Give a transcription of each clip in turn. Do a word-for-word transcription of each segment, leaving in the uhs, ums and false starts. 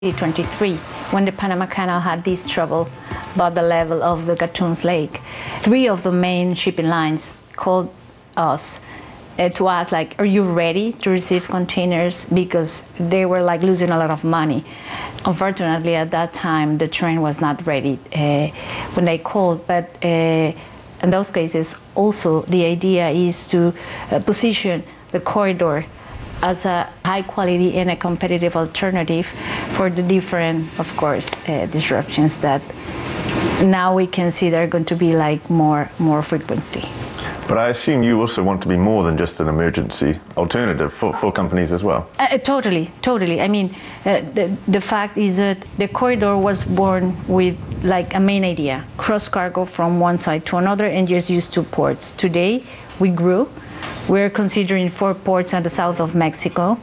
twenty-three, when the Panama Canal had this trouble about the level of the Gatun Lake. Three of the main shipping lines called us uh, to ask, like, are you ready to receive containers? Because they were like losing a lot of money. Unfortunately, at that time, the train was not ready uh, when they called, but uh, in those cases, also the idea is to uh, position the corridor as a high quality and a competitive alternative for the different, of course, uh, disruptions that now we can see they're going to be like more, more frequently. But I assume you also want to be more than just an emergency alternative for, for companies as well. Uh, totally, totally. I mean, uh, the, the fact is that the corridor was born with like a main idea, cross cargo from one side to another and just use two ports. Today, we grew. We're considering four ports in the south of Mexico.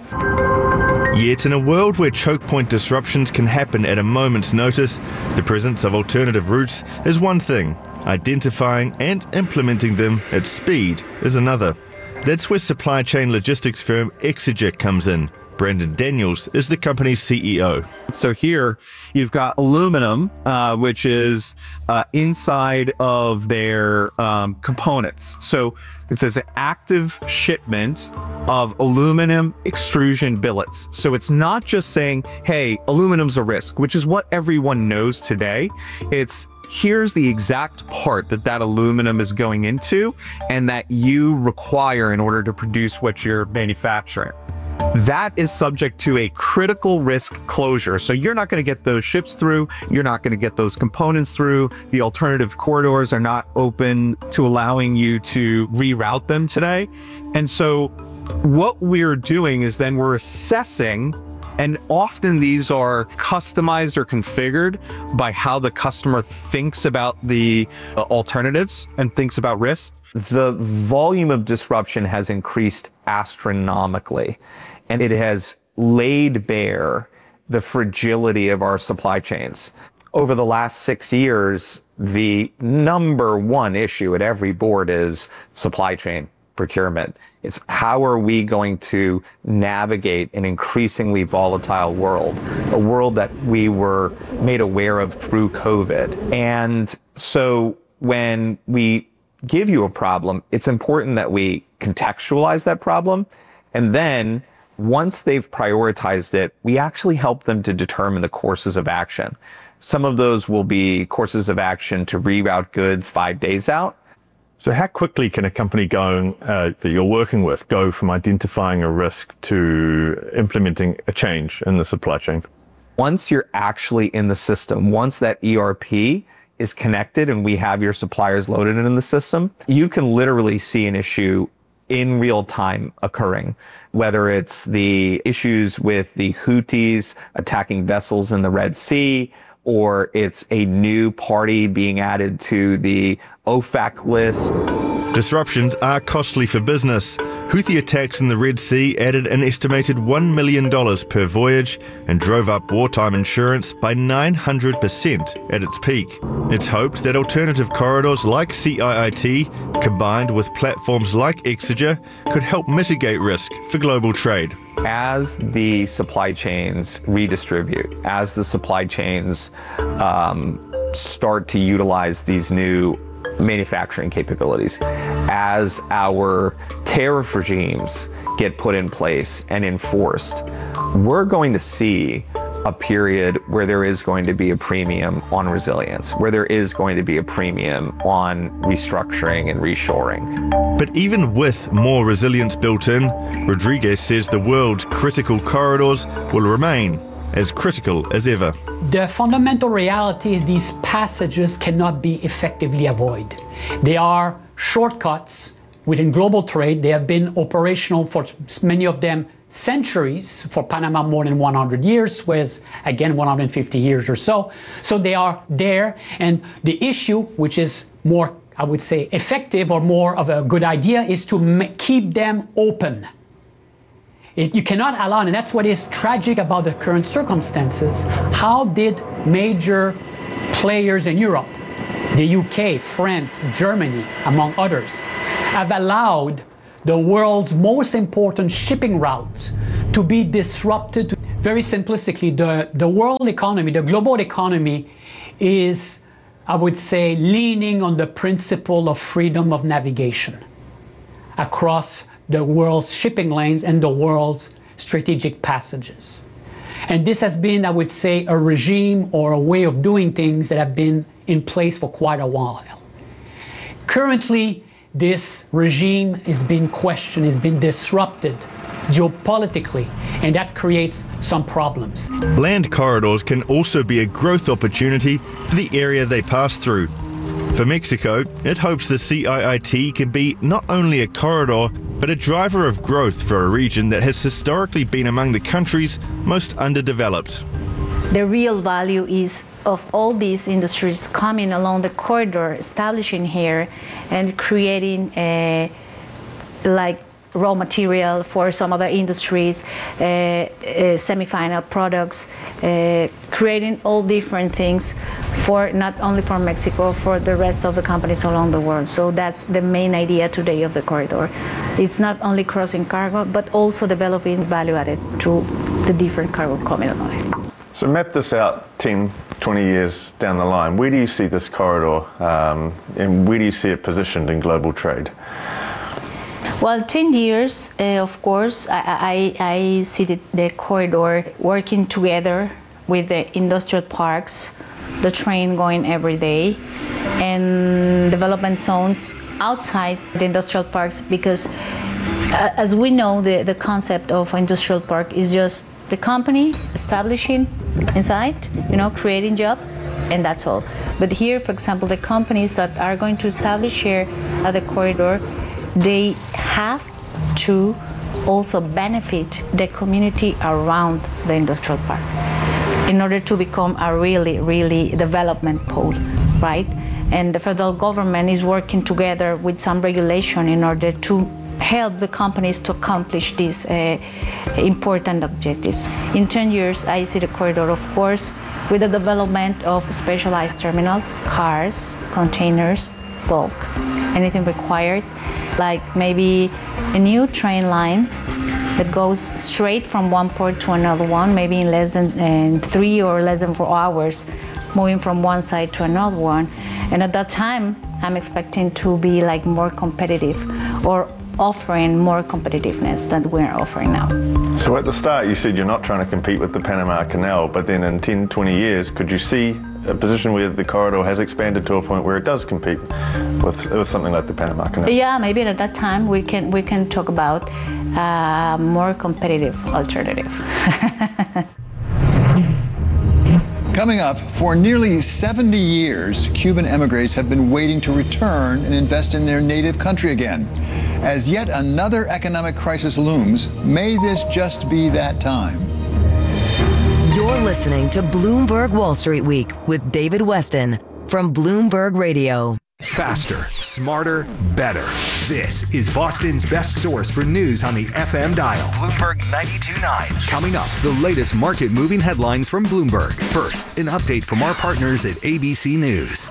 Yet in a world where choke point disruptions can happen at a moment's notice, the presence of alternative routes is one thing. Identifying and implementing them at speed is another. That's where supply chain logistics firm Exeger comes in. Brandon Daniels is the company's C E O. So here you've got aluminum, uh, which is uh, inside of their um, components. So it says an active shipment of aluminum extrusion billets. So it's not just saying, hey, aluminum's a risk, which is what everyone knows today. It's here's the exact part that that aluminum is going into and that you require in order to produce what you're manufacturing. That is subject to a critical risk closure. So you're not going to get those ships through. You're not going to get those components through. The alternative corridors are not open to allowing you to reroute them today. And so what we're doing is then we're assessing, and often these are customized or configured by how the customer thinks about the uh, alternatives and thinks about risk. The volume of disruption has increased astronomically, and it has laid bare the fragility of our supply chains. Over the last six years, the number one issue at every board is supply chain procurement. It's how are we going to navigate an increasingly volatile world, a world that we were made aware of through COVID. And so when we give you a problem, it's important that we contextualize that problem. And then once they've prioritized it, we actually help them to determine the courses of action. Some of those will be courses of action to reroute goods five days out. So how quickly can a company going uh, that you're working with go from identifying a risk to implementing a change in the supply chain? Once you're actually in the system, once that E R P is connected and we have your suppliers loaded in the system, you can literally see an issue in real time occurring, whether it's the issues with the Houthis attacking vessels in the Red Sea, or it's a new party being added to the OFAC list. Disruptions are costly for business. Houthi attacks in the Red Sea added an estimated one million dollars per voyage and drove up wartime insurance by nine hundred percent at its peak. It's hoped that alternative corridors like C I I T, combined with platforms like Exeger, could help mitigate risk for global trade. As the supply chains redistribute, as the supply chains um, start to utilize these new manufacturing capabilities, as our tariff regimes get put in place and enforced, we're going to see a period where there is going to be a premium on resilience, where there is going to be a premium on restructuring and reshoring. But even with more resilience built in, Rodriguez says the world's critical corridors will remain as critical as ever. The fundamental reality is these passages cannot be effectively avoided. They are shortcuts within global trade. They have been operational for many of them centuries, for Panama more than one hundred years, Suez again one hundred fifty years or so. So they are there, and the issue, which is more, I would say, effective or more of a good idea, is to keep them open. It, you cannot allow, and that's what is tragic about the current circumstances. How did major players in Europe, the U K, France, Germany, among others, have allowed the world's most important shipping routes to be disrupted very simplistically, the, the world economy, the global economy is, I would say, leaning on the principle of freedom of navigation across the world's shipping lanes and the world's strategic passages. And this has been, I would say, a regime or a way of doing things that have been in place for quite a while. Currently, this regime is being questioned, is being disrupted geopolitically, and that creates some problems. Land corridors can also be a growth opportunity for the area they pass through. For Mexico, it hopes the C I I T can be not only a corridor, but a driver of growth for a region that has historically been among the countries most underdeveloped. The real value is of all these industries coming along the corridor, establishing here and creating a, like raw material for some other industries, uh, uh, semi-final products, uh, creating all different things for not only for Mexico, for the rest of the companies along the world. So that's the main idea today of the corridor. It's not only crossing cargo, but also developing value added through the different cargo coming along. So map this out ten, twenty years down the line. Where do you see this corridor um, and where do you see it positioned in global trade? Well, ten years, uh, of course, I, I, I see the, the corridor working together with the industrial parks, the train going every day, and development zones outside the industrial parks, because uh, as we know, the, the concept of industrial park is just the company establishing inside, you know, creating job, and that's all. But here, for example, the companies that are going to establish here at the corridor, they have to also benefit the community around the industrial park in order to become a really, really development pole, right? And the federal government is working together with some regulation in order to help the companies to accomplish these uh, important objectives. In ten years, I see the corridor, of course, with the development of specialized terminals, cars, containers, bulk, anything required, like maybe a new train line that goes straight from one port to another one, maybe in less than in three or less than four hours, moving from one side to another one. And at that time, I'm expecting to be like more competitive or offering more competitiveness than we're offering now. So at the start, you said you're not trying to compete with the Panama Canal, but then in ten, twenty years, could you see a position where the corridor has expanded to a point where it does compete with, with something like the Panama Canal? Yeah, maybe at that time we can we can talk about a more competitive alternative. Coming up, for nearly seventy years, Cuban emigres have been waiting to return and invest in their native country again. As yet another economic crisis looms, may this just be that time? You're listening to Bloomberg Wall Street Week with David Weston from Bloomberg Radio. Faster, smarter, better. This is Boston's best source for news on the F M dial. Bloomberg ninety-two point nine. Coming up, the latest market-moving headlines from Bloomberg. First, an update from our partners at A B C News.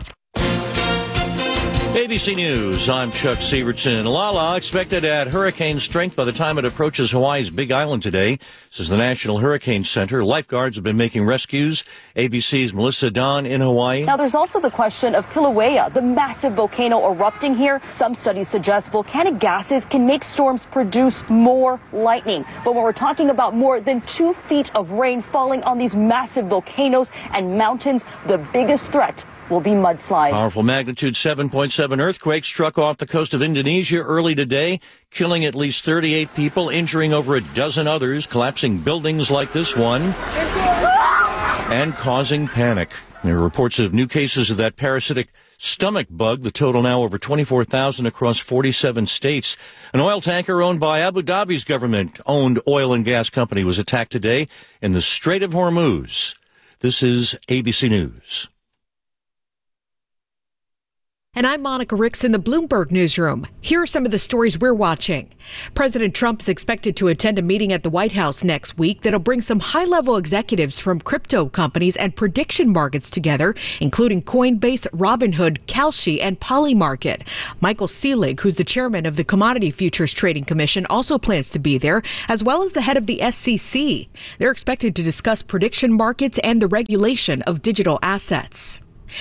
A B C News, I'm Chuck Sievertson. Lala expected at hurricane strength by the time it approaches Hawaii's Big Island today, says the National Hurricane Center. Lifeguards have been making rescues. A B C's Melissa Don in Hawaii. Now, there's also the question of Kilauea, the massive volcano erupting here. Some studies suggest volcanic gases can make storms produce more lightning. But when we're talking about more than two feet of rain falling on these massive volcanoes and mountains, the biggest threat will be mudslides. Powerful magnitude seven point seven earthquake struck off the coast of Indonesia early today, killing at least thirty-eight people, injuring over a dozen others, collapsing buildings like this one, and causing panic. There are reports of new cases of that parasitic stomach bug, the total now over twenty-four thousand across forty-seven states. An oil tanker owned by Abu Dhabi's government-owned oil and gas company was attacked today in the Strait of Hormuz. This is A B C News. And I'm Monica Ricks in the Bloomberg Newsroom. Here are some of the stories we're watching. President Trump is expected to attend a meeting at the White House next week that'll bring some high-level executives from crypto companies and prediction markets together, including Coinbase, Robinhood, Kalshi, and Polymarket. Michael Selig, who's the chairman of the Commodity Futures Trading Commission, also plans to be there, as well as the head of the S E C. They're expected to discuss prediction markets and the regulation of digital assets.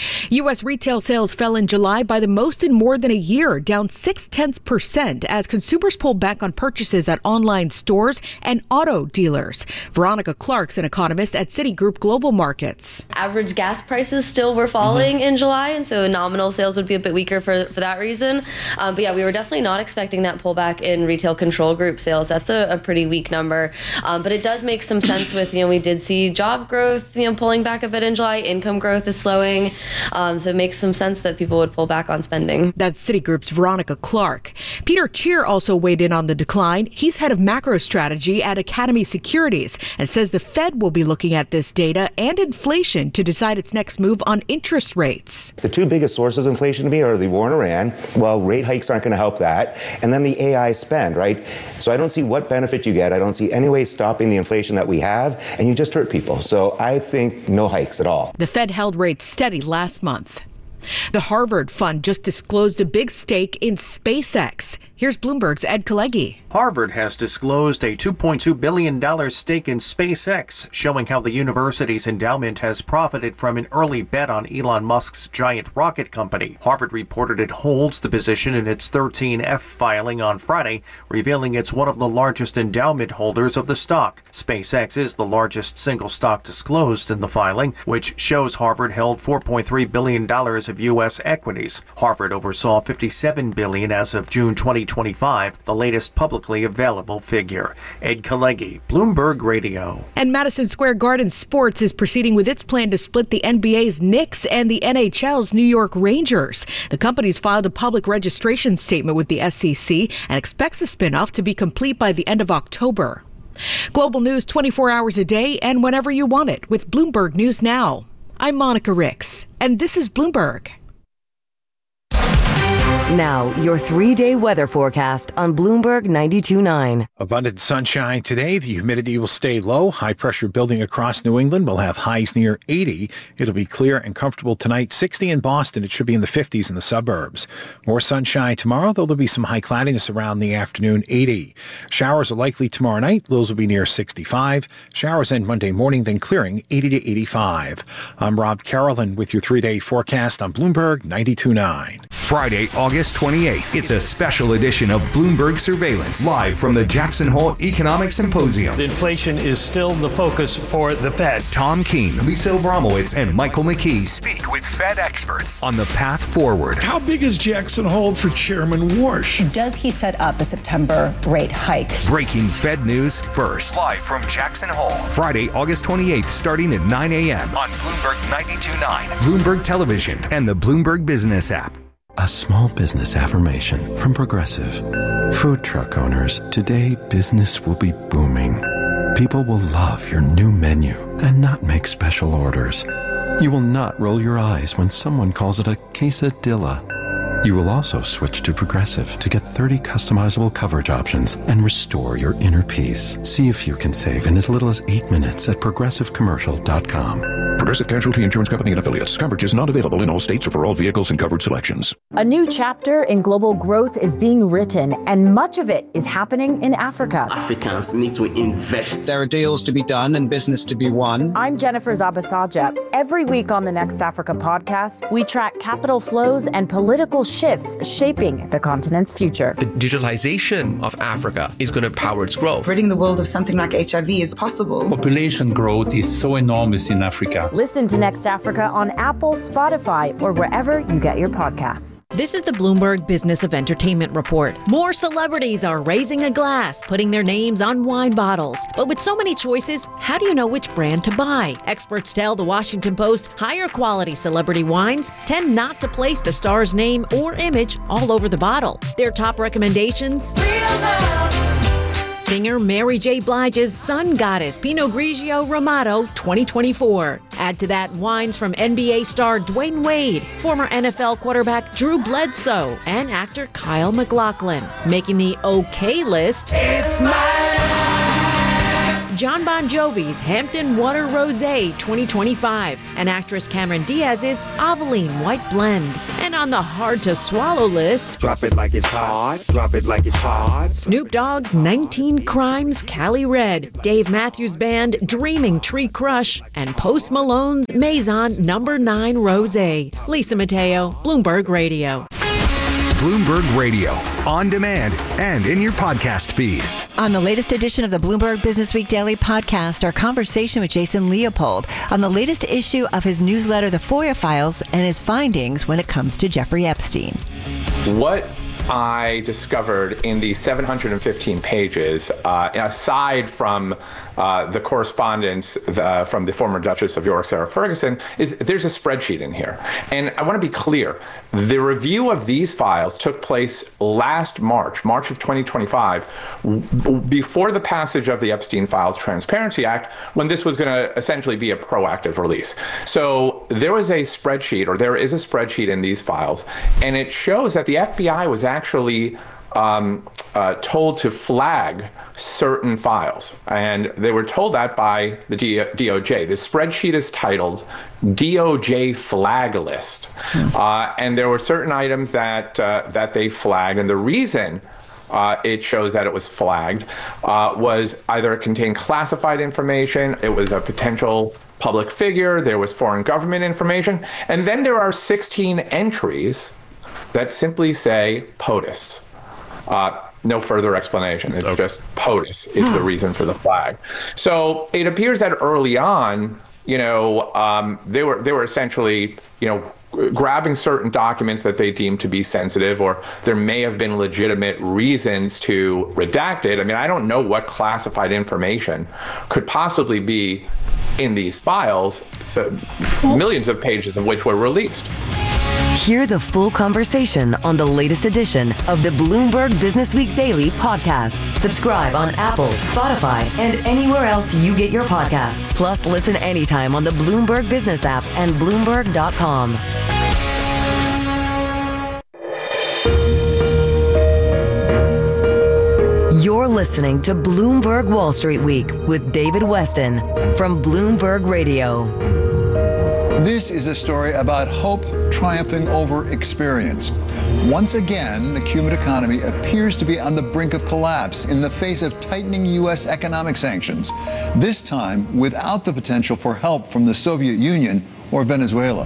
U S retail sales fell in July by the most in more than a year, down six-tenths percent as consumers pulled back on purchases at online stores and auto dealers. Veronica Clark's an economist at Citigroup Global Markets. Average gas prices still were falling mm-hmm. in July, and so nominal sales would be a bit weaker for, for that reason. Um, but yeah, we were definitely not expecting that pullback in retail control group sales. That's a, a pretty weak number. Um, but it does make some sense with, you know, we did see job growth, you know, pulling back a bit in July. Income growth is slowing. Um, so it makes some sense that people would pull back on spending. That's Citigroup's Veronica Clark. Peter Cheer also weighed in on the decline. He's head of macro strategy at Academy Securities and says the Fed will be looking at this data and inflation to decide its next move on interest rates. The two biggest sources of inflation to me are the war in Iran. Well, rate hikes aren't going to help that. And then the A I spend, right? So I don't see what benefit you get. I don't see any way stopping the inflation that we have. And you just hurt people. So I think no hikes at all. The Fed held rates steady last month. The Harvard Fund just disclosed a big stake in SpaceX. Here's Bloomberg's Ed Kalegi. Harvard has disclosed a two point two billion dollars stake in SpaceX, showing how the university's endowment has profited from an early bet on Elon Musk's giant rocket company. Harvard reported it holds the position in its thirteen F filing on Friday, revealing it's one of the largest endowment holders of the stock. SpaceX is the largest single stock disclosed in the filing, which shows Harvard held four point three billion dollars of U S equities. Harvard oversaw fifty-seven billion dollars as of June twenty twenty-five, the latest publicly available figure. Ed Kalegi, Bloomberg Radio. And Madison Square Garden Sports is proceeding with its plan to split the N B A's Knicks and the N H L's New York Rangers. The company's filed a public registration statement with the S E C and expects the spinoff to be complete by the end of October. Global news twenty-four hours a day and whenever you want it with Bloomberg News Now. I'm Monica Ricks, and this is Bloomberg. Now, your three-day weather forecast on Bloomberg ninety-two point nine. Abundant sunshine today. The humidity will stay low. High pressure building across New England will have highs near eighty. It'll be clear and comfortable tonight. sixty in Boston. It should be in the fifties in the suburbs. More sunshine tomorrow, though there'll be some high cloudiness around the afternoon, eighty. Showers are likely tomorrow night. Those will be near sixty-five. Showers end Monday morning, then clearing eighty to eighty-five. I'm Rob Carolyn with your three-day forecast on Bloomberg ninety-two point nine. Friday, August twenty-eighth. It's a special edition of Bloomberg Surveillance, live from the Jackson Hole Economic Symposium. Inflation is still the focus for the Fed. Tom Keene, Lisa Abramowitz, and Michael McKee speak with Fed experts on the path forward. How big is Jackson Hole for Chairman Warsh? Does he set up a September rate hike? Breaking Fed news first. Live from Jackson Hole. Friday, August twenty-eighth, starting at nine a.m. on Bloomberg ninety-two point nine, Bloomberg Television, and the Bloomberg Business app. A small business affirmation from Progressive. Food truck owners, today business will be booming. People will love your new menu and not make special orders. You will not roll your eyes when someone calls it a quesadilla. You will also switch to Progressive to get thirty customizable coverage options and restore your inner peace. See if you can save in as little as eight minutes at progressive commercial dot com. Progressive Casualty Insurance Company and Affiliates. Coverage is not available in all states or for all vehicles and covered selections. A new chapter in global growth is being written, and much of it is happening in Africa. Africans need to invest. There are deals to be done and business to be won. I'm Jennifer Zabasaja. Every week on the Next Africa podcast, we track capital flows and political shifts shaping the continent's future. The digitalization of Africa is going to power its growth. Ridding the world of something like H I V is possible. Population growth is so enormous in Africa. Listen to Next Africa on Apple, Spotify, or wherever you get your podcasts. This is the Bloomberg Business of Entertainment Report. More celebrities are raising a glass, putting their names on wine bottles. But with so many choices, how do you know which brand to buy? Experts tell the Washington Post higher quality celebrity wines tend not to place the star's name or image all over the bottle. Their top recommendations: Real Love, Singer Mary J. Blige's Sun Goddess Pinot Grigio Ramato twenty twenty-four. Add to that wines from N B A star Dwayne Wade, former N F L quarterback Drew Bledsoe, and actor Kyle MacLachlan. Making the okay list, it's my John Bon Jovi's Hampton Water Rosé twenty twenty-five, and actress Cameron Diaz's Aveline White Blend. And on the hard-to-swallow list, drop it like it's hot, drop it like it's hot. Snoop Dogg's nineteen Crimes Cali Red, Dave Matthews Band Dreaming Tree Crush, and Post Malone's Maison Number nine Rosé. Lisa Mateo, Bloomberg Radio. Bloomberg Radio, on demand and in your podcast feed. On the latest edition of the Bloomberg Business Week Daily podcast, our conversation with Jason Leopold on the latest issue of his newsletter, The FOIA Files, and his findings when it comes to Jeffrey Epstein. What I discovered in these seven hundred fifteen pages, uh, aside from uh, the correspondence uh, from the former Duchess of York, Sarah Ferguson, is there's a spreadsheet in here. And I want to be clear, the review of these files took place last March, March of twenty twenty-five, w- before the passage of the Epstein Files Transparency Act, when this was going to essentially be a proactive release. So there was a spreadsheet, or there is a spreadsheet in these files, and it shows that the F B I was actually actually um, uh, told to flag certain files. And they were told that by the D O J. The spreadsheet is titled D O J Flag List. Hmm. Uh, and there were certain items that, uh, that they flagged. And the reason Uh, it shows that it was flagged, uh, was either it contained classified information, it was a potential public figure, there was foreign government information, and then there are sixteen entries that simply say POTUS. Uh, no further explanation. It's okay. Just POTUS is the reason for the flag. So it appears that early on, you know, um, they were they were essentially, you know, grabbing certain documents that they deemed to be sensitive, or there may have been legitimate reasons to redact it. I mean, I don't know what classified information could possibly be in these files, uh, millions of pages of which were released. Hear the full conversation on the latest edition of the Bloomberg Business Week Daily podcast. Subscribe on Apple, Spotify, and anywhere else you get your podcasts. Plus, listen anytime on the Bloomberg Business app and Bloomberg dot com. You're listening to Bloomberg Wall Street Week with David Westin from Bloomberg Radio. This is a story about hope triumphing over experience. Once again, the Cuban economy appears to be on the brink of collapse in the face of tightening U S economic sanctions, this time without the potential for help from the Soviet Union or Venezuela.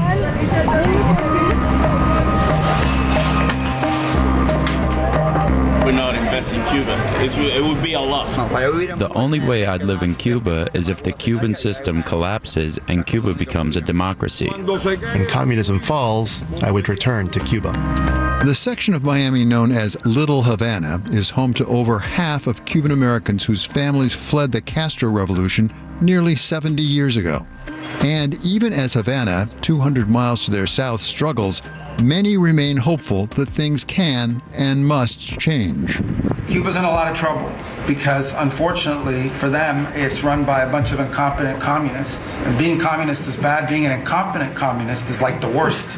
We're not investing in Cuba. It's, it would be a loss. The only way I'd live in Cuba is if the Cuban system collapses and Cuba becomes a democracy. When communism falls, I would return to Cuba. The section of Miami known as Little Havana is home to over half of Cuban Americans whose families fled the Castro Revolution nearly seventy years ago. And even as Havana, two hundred miles to their south, struggles, many remain hopeful that things can and must change. Cuba's in a lot of trouble because, unfortunately, for them, it's run by a bunch of incompetent communists. And being communist is bad. Being an incompetent communist is like the worst.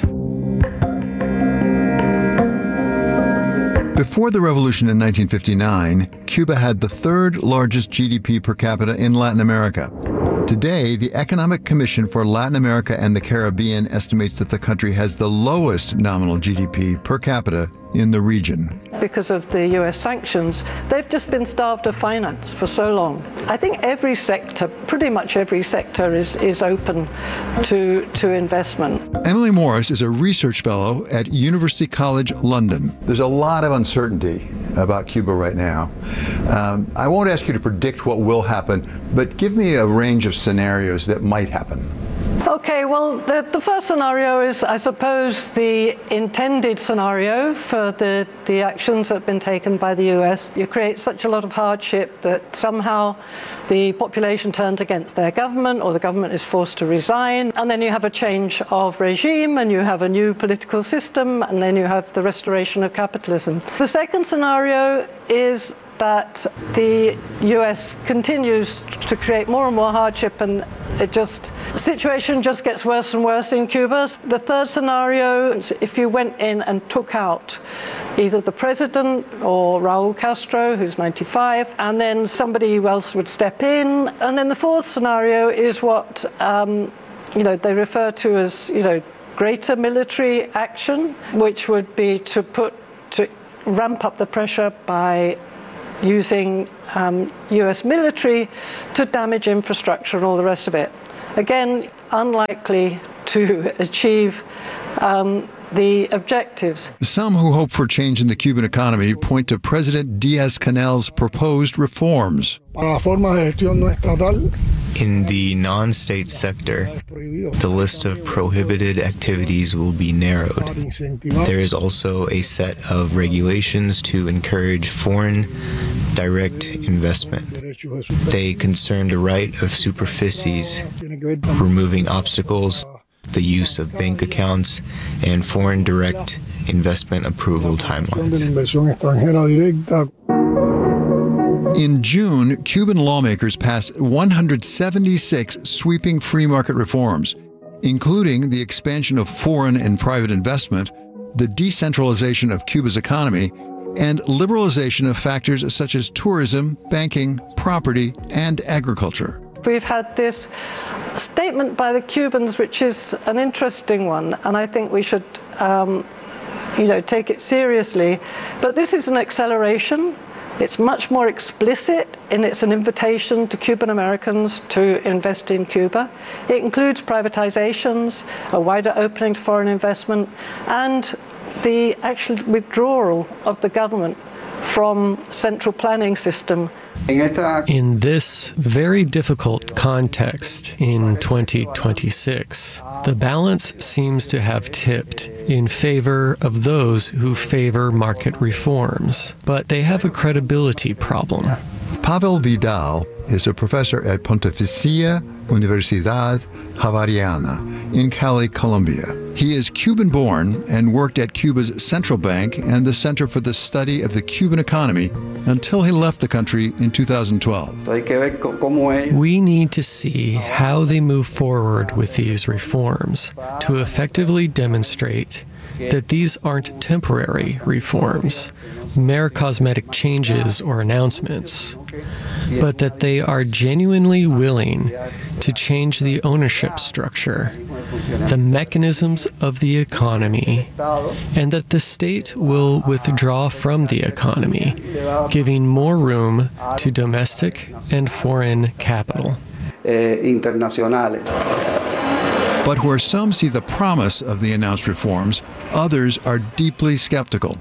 Before the revolution in nineteen fifty-nine, Cuba had the third largest G D P per capita in Latin America. Today, the Economic Commission for Latin America and the Caribbean estimates that the country has the lowest nominal G D P per capita in the region. Because of the U S sanctions, they've just been starved of finance for so long. I think every sector, pretty much every sector, is, is open to, to investment. Emily Morris is a research fellow at University College London. There's a lot of uncertainty about Cuba right now. Um, I won't ask you to predict what will happen, but give me a range of scenarios that might happen. Okay, well, the, the first scenario is, I suppose, the intended scenario for the, the actions that have been taken by the U S. You create such a lot of hardship that somehow the population turns against their government, or the government is forced to resign, and then you have a change of regime, and you have a new political system, and then you have the restoration of capitalism. The second scenario is that the U S continues to create more and more hardship, and it just, the situation just gets worse and worse in Cuba. The third scenario, if you went in and took out either the president or Raul Castro, who's ninety-five, and then somebody else would step in. And then the fourth scenario is what um, you know they refer to as you know greater military action, which would be to put to ramp up the pressure by using um, U S military to damage infrastructure and all the rest of it. Again, unlikely to achieve um, the objectives. Some who hope for change in the Cuban economy point to President Diaz-Canel's proposed reforms. In the non-state sector, the list of prohibited activities will be narrowed. There is also a set of regulations to encourage foreign direct investment. They concern the right of superficies, removing obstacles, the use of bank accounts, and foreign direct investment approval timelines. In June, Cuban lawmakers passed one hundred seventy-six sweeping free market reforms, including the expansion of foreign and private investment, the decentralization of Cuba's economy, and liberalization of factors such as tourism, banking, property, and agriculture. We've had this statement by the Cubans, which is an interesting one, and I think we should um, you know, take it seriously. But this is an acceleration. It's much more explicit, and it's an invitation to Cuban Americans to invest in Cuba. It includes privatizations, a wider opening to foreign investment, and the actual withdrawal of the government from central planning system. In this very difficult context in twenty twenty-six, the balance seems to have tipped in favor of those who favor market reforms, but they have a credibility problem. Pavel Vidal is a professor at Pontificia Universidad Javeriana in Cali, Colombia. He is Cuban-born and worked at Cuba's central bank and the Center for the Study of the Cuban Economy until he left the country in two thousand twelve. We need to see how they move forward with these reforms to effectively demonstrate that these aren't temporary reforms, mere cosmetic changes or announcements, but that they are genuinely willing to change the ownership structure, the mechanisms of the economy, and that the state will withdraw from the economy, giving more room to domestic and foreign capital. But where some see the promise of the announced reforms, others are deeply skeptical.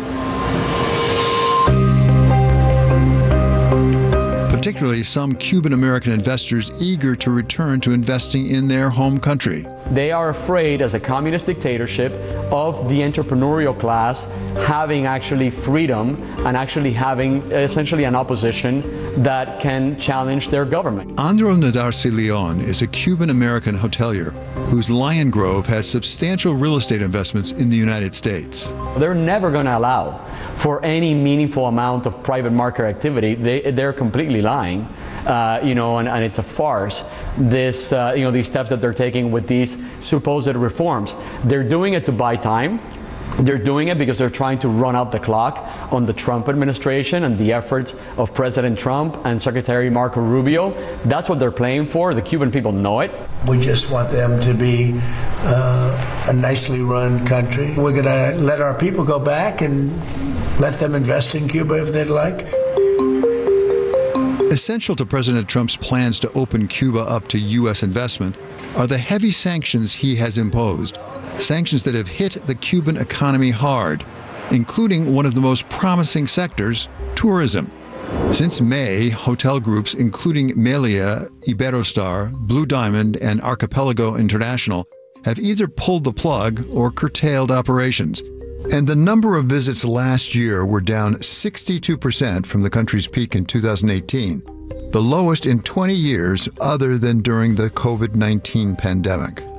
Particularly some Cuban-American investors eager to return to investing in their home country. They are afraid, as a communist dictatorship, of the entrepreneurial class having actually freedom and actually having essentially an opposition that can challenge their government. Andro Nadarce Leon is a Cuban-American hotelier whose Lion Grove has substantial real estate investments in the United States. They're never going to allow for any meaningful amount of private market activity. They, they're completely lying, uh, you know, and, and it's a farce. This, uh, you know, these steps that they're taking with these supposed reforms. They're doing it to buy time. They're doing it because they're trying to run out the clock on the Trump administration and the efforts of President Trump and Secretary Marco Rubio. That's what they're playing for. The Cuban people know it. We just want them to be uh, a nicely run country. We're going to let our people go back and let them invest in Cuba if they'd like. Essential to President Trump's plans to open Cuba up to U S investment are the heavy sanctions he has imposed, sanctions that have hit the Cuban economy hard, including one of the most promising sectors, tourism. Since May, hotel groups including Melia, Iberostar, Blue Diamond, and Archipelago International have either pulled the plug or curtailed operations. And the number of visits last year were down sixty-two percent from the country's peak in two thousand eighteen, the lowest in twenty years other than during the COVID nineteen pandemic.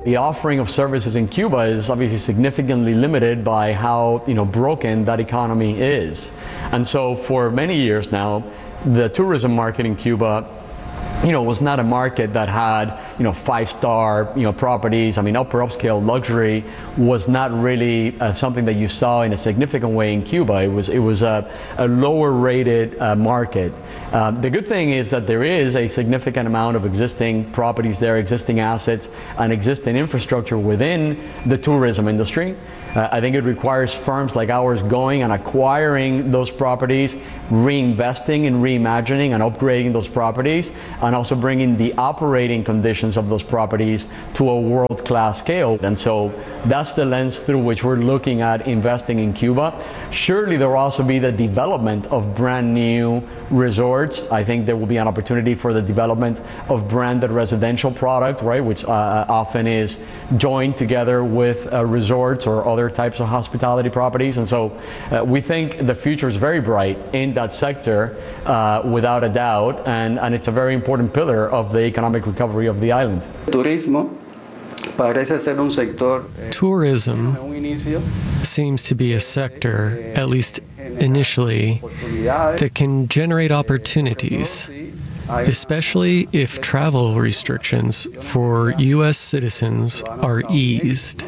The offering of services in Cuba is obviously significantly limited by how, you know, broken that economy is. And so for many years now, the tourism market in Cuba, you know, was not a market that had, you know, five-star, you know, properties. I mean, upper upscale luxury was not really uh, something that you saw in a significant way in Cuba. It was it was a, a lower-rated uh, market. Uh, the good thing is that there is a significant amount of existing properties there, existing assets, and existing infrastructure within the tourism industry. Uh, I think it requires firms like ours going and acquiring those properties, reinvesting and reimagining and upgrading those properties, and also bringing the operating conditions of those properties to a world-class scale. And so that's the lens through which we're looking at investing in Cuba. Surely there will also be the development of brand new resorts. I think there will be an opportunity for the development of branded residential product, right, which uh, often is joined together with uh, resorts or other types of hospitality properties. And so uh, we think the future is very bright in that sector, uh, without a doubt, and, and it's a very important pillar of the economic recovery of the island. Turismo parece ser un sector. Tourism seems to be a sector, at least initially, that can generate opportunities, especially if travel restrictions for U S citizens are eased.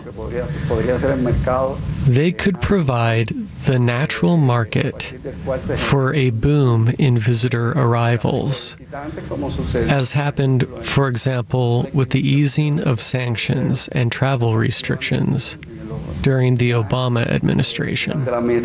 They could provide the natural market for a boom in visitor arrivals, as happened, for example, with the easing of sanctions and travel restrictions during the Obama administration.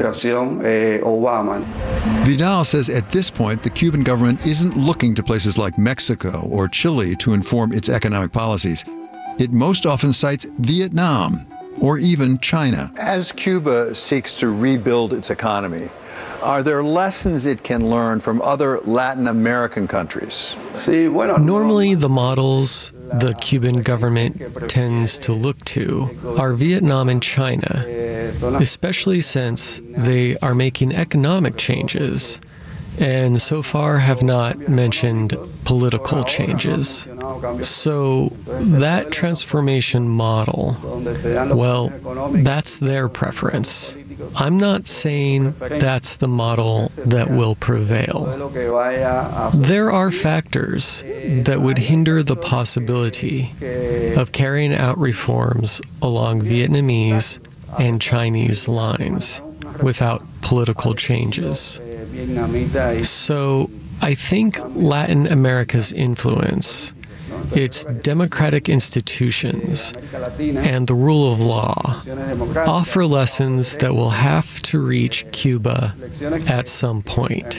Vidal says at this point, the Cuban government isn't looking to places like Mexico or Chile to inform its economic policies. It most often cites Vietnam or even China. As Cuba seeks to rebuild its economy, are there lessons it can learn from other Latin American countries? Normally, the models the Cuban government tends to look to are Vietnam and China, especially since they are making economic changes and so far have not mentioned political changes. So that transformation model, well, that's their preference. I'm not saying that's the model that will prevail. There are factors that would hinder the possibility of carrying out reforms along Vietnamese and Chinese lines without political changes. So I think Latin America's influence, its democratic institutions, and the rule of law offer lessons that will have to reach Cuba at some point.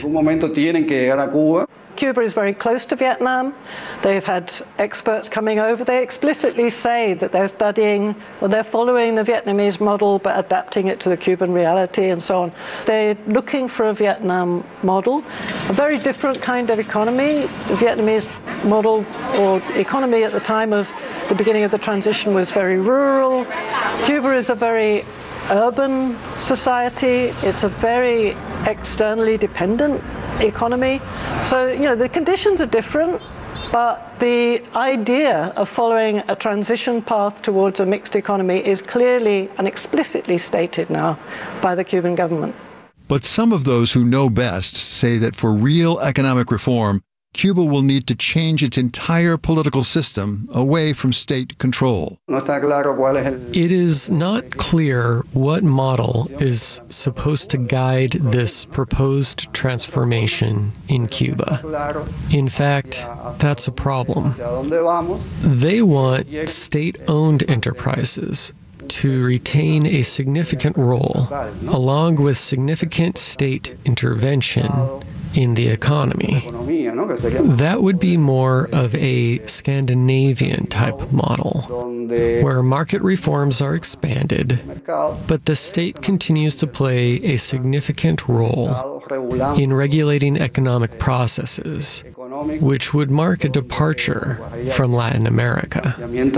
Cuba is very close to Vietnam. They've had experts coming over. They explicitly say that they're studying, or they're following the Vietnamese model, but adapting it to the Cuban reality and so on. They're looking for a Vietnam model, a very different kind of economy. The Vietnamese model or economy at the time of the beginning of the transition was very rural. Cuba is a very urban society. It's a very externally dependent economy. So, you know, the conditions are different, but the idea of following a transition path towards a mixed economy is clearly and explicitly stated now by the Cuban government. But some of those who know best say that for real economic reform, Cuba will need to change its entire political system away from state control. It is not clear what model is supposed to guide this proposed transformation in Cuba. In fact, that's a problem. They want state-owned enterprises to retain a significant role, along with significant state intervention in the economy. That would be more of a Scandinavian type model, where market reforms are expanded, but the state continues to play a significant role in regulating economic processes, which would mark a departure from Latin America.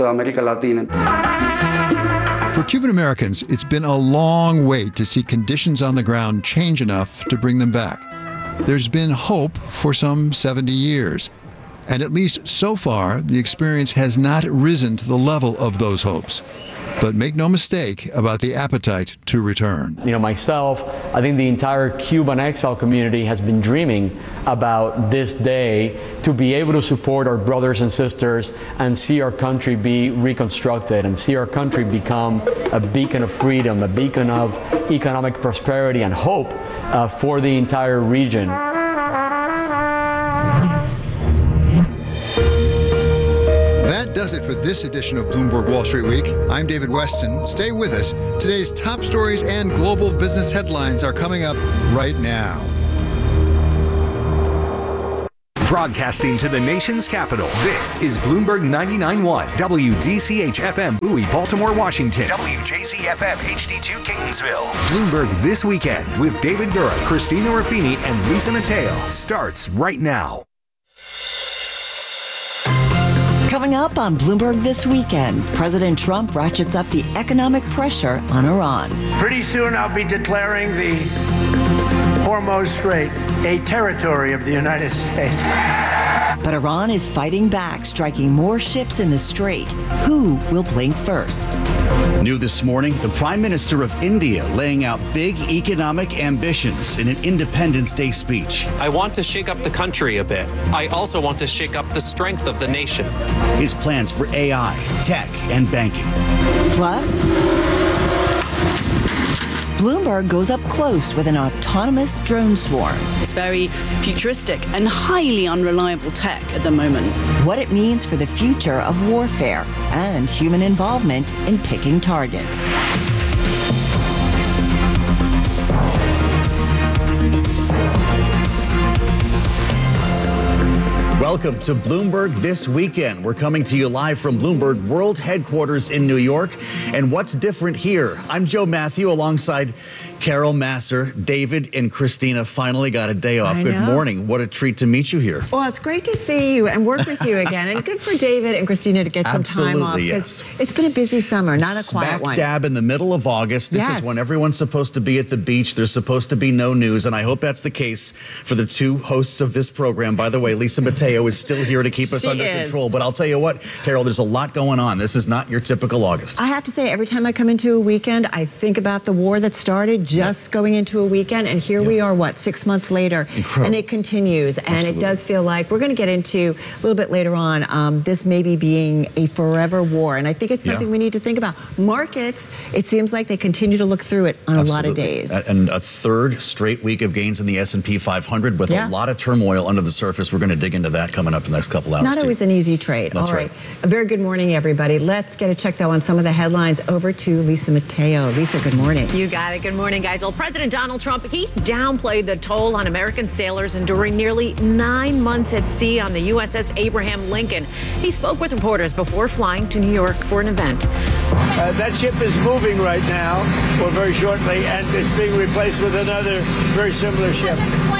For Cuban Americans, it's been a long wait to see conditions on the ground change enough to bring them back. There's been hope for some seventy years. And at least so far, the experience has not risen to the level of those hopes. But make no mistake about the appetite to return. You know, myself, I think the entire Cuban exile community has been dreaming about this day to be able to support our brothers and sisters and see our country be reconstructed and see our country become a beacon of freedom, a beacon of economic prosperity and hope uh, for the entire region. That does it for this edition of Bloomberg Wall Street Week. I'm David Weston. Stay with us. Today's top stories and global business headlines are coming up right now. Broadcasting to the nation's capital, this is Bloomberg ninety-nine point one, W D C H F M, Bowie, Baltimore, Washington, W J Z F M, H D two, Catonsville. Bloomberg This Weekend with David Gura, Christina Ruffini, and Lisa Mateo starts right now. Coming up on Bloomberg This Weekend, President Trump ratchets up the economic pressure on Iran. Pretty soon I'll be declaring the Hormuz Strait a territory of the United States. But Iran is fighting back, striking more ships in the strait. Who will blink first? New this morning, the Prime Minister of India laying out big economic ambitions in an Independence Day speech. I want to shake up the country a bit. I also want to shake up the strength of the nation. His plans for A I, tech, and banking. Plus, Bloomberg goes up close with an autonomous drone swarm. It's very futuristic and highly unreliable tech at the moment. What it means for the future of warfare and human involvement in picking targets. Welcome to Bloomberg This Weekend. We're coming to you live from Bloomberg World Headquarters in New York. And what's different here? I'm Joe Matthew alongside Carol Massar. David and Christina finally got a day off. I Good know. morning. What a treat to meet you here. Well, it's great to see you and work with you again. And good for David and Christina to get some time off. Absolutely, Because yes. it's been a busy summer, not a quiet Smack one. dab in the middle of August. This Yes. is when everyone's supposed to be at the beach. There's supposed to be no news, and I hope that's the case for the two hosts of this program. By the way, Lisa Mateo is still here to keep us She under is. control. But I'll tell you what, Carol, there's a lot going on. This is not your typical August. I have to say, every time I come into a weekend, I think about the war that started just going into a weekend. And here we are, what, six months later. Incredible. And it continues. And Absolutely. it does feel like we're going to get into a little bit later on um, this maybe being a forever war. And I think it's something Yeah. we need to think about. Markets, it seems like they continue to look through it on a lot of Absolutely. days. A- And a third straight week of gains in the S and P five hundred with Yeah. a lot of turmoil under the surface. We're going to dig into that coming up in the next couple hours. Not too. always an easy trade. That's All right. right. A very good morning, everybody. Let's get a check, though, on some of the headlines. Over to Lisa Mateo. Lisa, good morning. You got it. Good morning, guys. Well, President Donald Trump, he downplayed the toll on American sailors enduring nearly nine months at sea on the U S S Abraham Lincoln. He spoke with reporters before flying to New York for an event. Uh, that ship is moving right now, or very shortly, and it's being replaced with another very similar ship.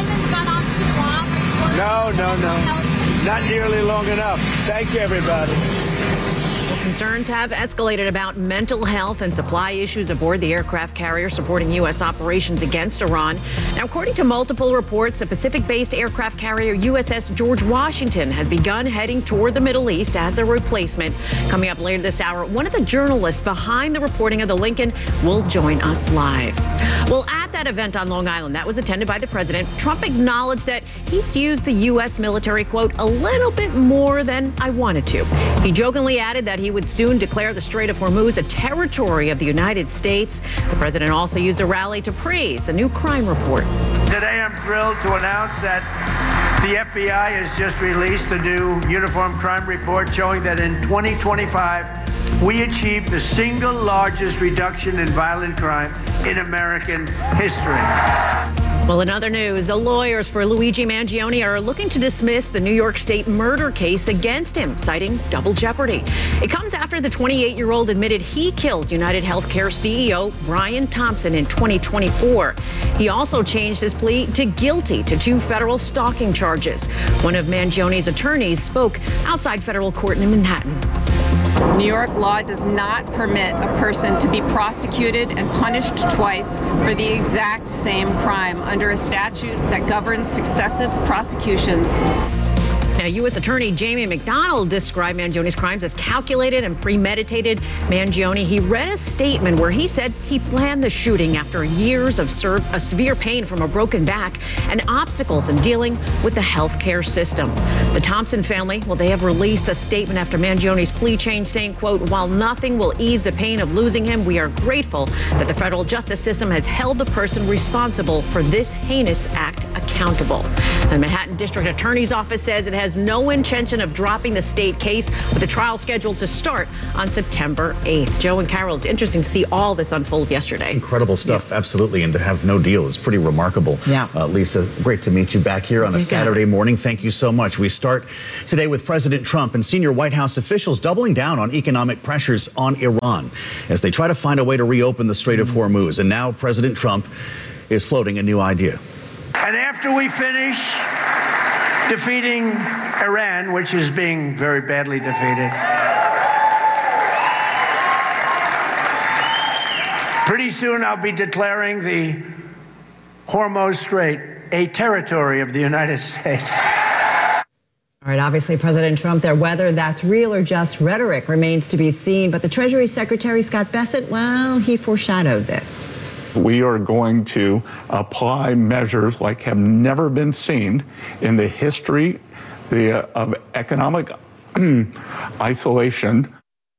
No, no, no. Not nearly long enough. Thank you, everybody. Concerns have escalated about mental health and supply issues aboard the aircraft carrier supporting U S operations against Iran. Now, according to multiple reports, the Pacific-based aircraft carrier U S S George Washington has begun heading toward the Middle East as a replacement. Coming up later this hour, one of the journalists behind the reporting of the Lincoln will join us live. Well, at that event on Long Island that was attended by the president, Trump acknowledged that he's used the U S military, quote, a little bit more than I wanted to. He jokingly added that he would soon declare the Strait of Hormuz a territory of the United States. The president also used a rally to praise a new crime report. Today, I'm thrilled to announce that the F B I has just released a new uniform crime report showing that in twenty twenty-five, we achieved the single largest reduction in violent crime in American history. Well, in other news, the lawyers for Luigi Mangione are looking to dismiss the New York State murder case against him, citing double jeopardy. It comes after the twenty-eight-year-old admitted he killed United Healthcare C E O Brian Thompson in twenty twenty-four. He also changed his plea to guilty to two federal stalking charges. One of Mangione's attorneys spoke outside federal court in Manhattan. New York law does not permit a person to be prosecuted and punished twice for the exact same crime under a statute that governs successive prosecutions. Now, U S Attorney Jamie McDonald described Mangioni's crimes as calculated and premeditated. Mangioni, he read a statement where he said he planned the shooting after years of ser- a severe pain from a broken back and obstacles in dealing with the healthcare system. The Thompson family, well, they have released a statement after Mangioni's plea change saying, quote, while nothing will ease the pain of losing him, we are grateful that the federal justice system has held the person responsible for this heinous act accountable. The Manhattan District Attorney's Office says it has no intention of dropping the state case, with the trial scheduled to start on September eighth. Joe and Carol, it's interesting to see all this unfold yesterday. Incredible stuff, yeah. Absolutely. And to have no deal is pretty remarkable. Yeah. Uh, Lisa, great to meet you back here on a Saturday morning. Thank you so much. We start today with President Trump and senior White House officials doubling down on economic pressures on Iran as they try to find a way to reopen the Strait of Hormuz. And now President Trump is floating a new idea. And after we finish defeating Iran, which is being very badly defeated, pretty soon I'll be declaring the Hormuz Strait a territory of the United States. All right, obviously, President Trump there, whether that's real or just rhetoric remains to be seen. But the Treasury Secretary, Scott Bessent, well, he foreshadowed this. We are going to apply measures like have never been seen in the history the, uh, of economic isolation.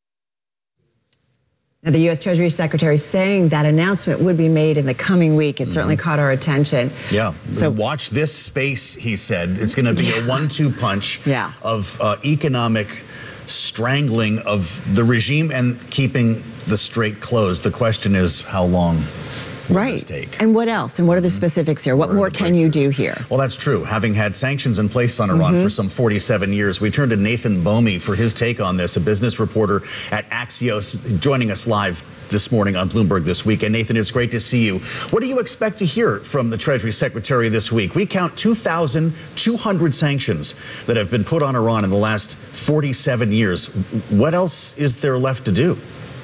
Now, the U S Treasury Secretary saying that announcement would be made in the coming week. It mm-hmm. certainly caught our attention. Yeah. So watch this space, he said. It's going to be yeah. a one two punch yeah. of uh, economic strangling of the regime and keeping the strait closed. The question is, how long will right. this take? And what else? And what are the specifics here? What, what more can you do here? Well, that's true. Having had sanctions in place on Iran mm-hmm. for some forty-seven years, we turn to Nathan Bomey for his take on this, a business reporter at Axios, joining us live this morning on Bloomberg This Week. And Nathan, it's great to see you. What do you expect to hear from the Treasury Secretary this week? We count two thousand two hundred sanctions that have been put on Iran in the last forty-seven years. What else is there left to do?